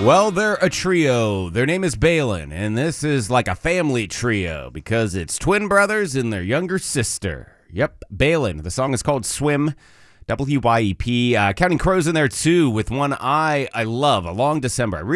Well, they're a trio. Their name is Balin, and this is like a family trio because it's twin brothers and their younger sister. Yep, Balin. The song is called Swim, WYEP. Counting Crows in there too with One Eye. I love A Long December.